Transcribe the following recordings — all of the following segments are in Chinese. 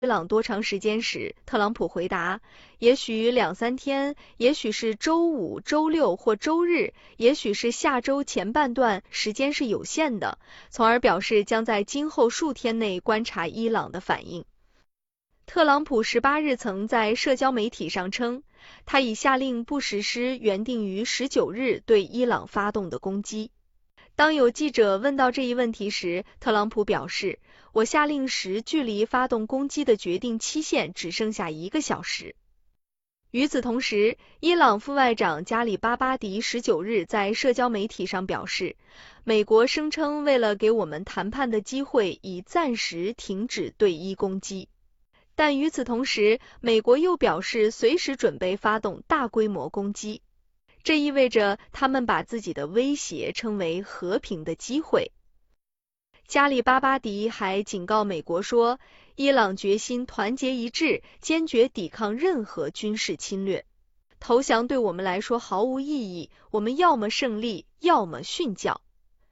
朗多长时间时，特朗普回答，也许2-3天，也许是周五、周六或周日，也许是下周前半段，时间是有限的，从而表示将在今后数天内观察伊朗的反应。特朗普18日曾在社交媒体上称，他已下令不实施原定于19日对伊朗发动的攻击。当有记者问到这一问题时，特朗普表示，我下令时距离发动攻击的决定期限只剩下1个小时。与此同时，伊朗副外长加里巴巴迪19日在社交媒体上表示，美国声称为了给我们谈判的机会，已暂时停止对伊攻击。但与此同时，美国又表示随时准备发动大规模攻击。这意味着他们把自己的威胁称为和平的机会。加里巴巴迪还警告美国说，伊朗决心团结一致，坚决抵抗任何军事侵略。投降对我们来说毫无意义，我们要么胜利，要么殉教。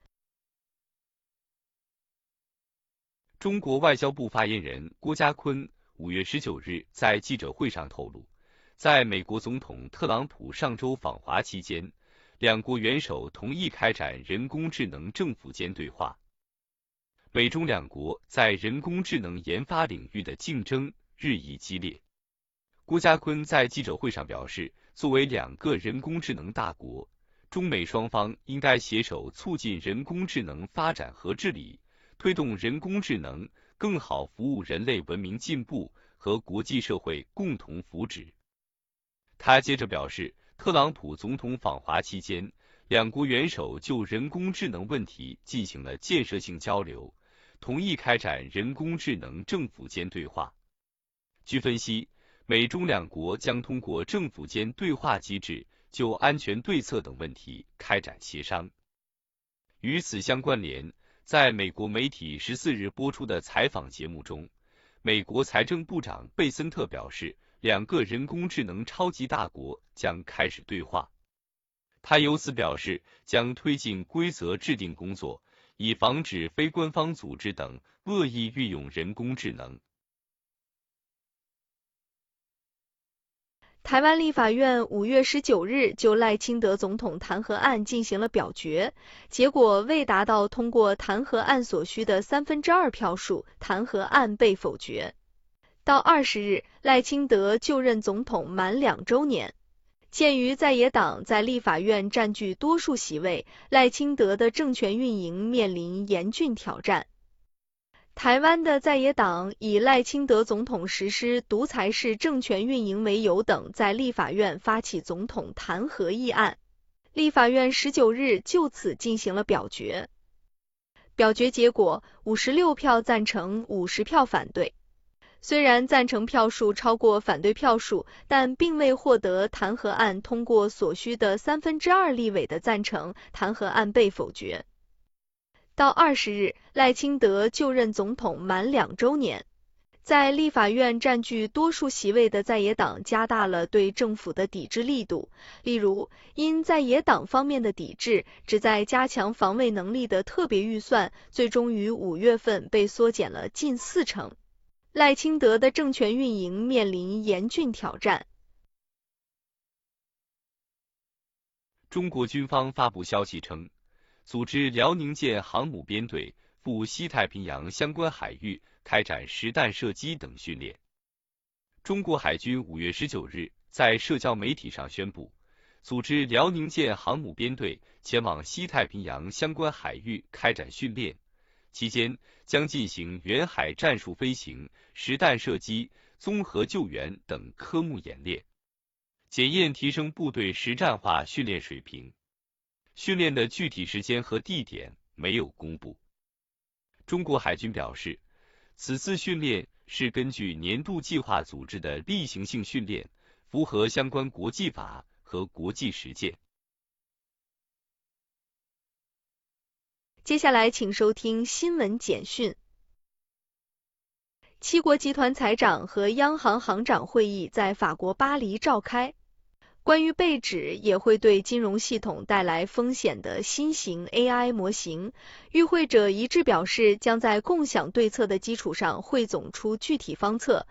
中国外交部发言人郭家坤5月19日在记者会上透露，在美国总统特朗普上周访华期间，两国元首同意开展人工智能政府间对话。美中两国在人工智能研发领域的竞争日益激烈。郭家坤在记者会上表示，作为2个人工智能大国，中美双方应该携手促进人工智能发展和治理，推动人工智能更好服务人类文明进步和国际社会共同福祉。他接着表示，特朗普总统访华期间，两国元首就人工智能问题进行了建设性交流，同意开展人工智能政府间对话。据分析，美中两国将通过政府间对话机制就安全对策等问题开展协商。与此相关联，在美国媒体14日播出的采访节目中，美国财政部长贝森特表示，2个人工智能超级大国将开始对话。他由此表示，将推进规则制定工作，以防止非官方组织等恶意运用人工智能。 台湾立法院5月19日就赖清德总统弹劾案进行了表决，结果未达到通过弹劾案所需的2/3票数，弹劾案被否决。到20日，赖清德就任总统满2周年。鉴于在野党在立法院占据多数席位，赖清德的政权运营面临严峻挑战。台湾的在野党以赖清德总统实施独裁式政权运营为由等，在立法院发起总统弹劾议案。立法院19日就此进行了表决。表决结果56票赞成，50票反对。虽然赞成票数超过反对票数，但并未获得弹劾案通过所需的2/3立委的赞成，弹劾案被否决。到20日，赖清德就任总统满2周年。在立法院占据多数席位的在野党加大了对政府的抵制力度，例如，因在野党方面的抵制，旨在加强防卫能力的特别预算，最终于5月份被缩减了近40%。赖清德的政权运营面临严峻挑战。 中国军方发布消息称，组织辽宁舰航母编队赴西太平洋相关海域开展实弹射击等训练。中国海军5月19日在社交媒体上宣布，组织辽宁舰航母编队前往西太平洋相关海域开展训练，期间将进行远海战术飞行、实弹射击、综合救援等科目演练，检验提升部队实战化训练水平。训练的具体时间和地点没有公布。中国海军表示，此次训练是根据年度计划组织的例行性训练，符合相关国际法和国际实践。 接下来请收听新闻简讯。七国集团财长和央行行长会议在法国巴黎召开。 关于被指也会对金融系统带来风险的新型 AI 模型，与会者一致表示将在共享对策的基础上汇总出具体方策。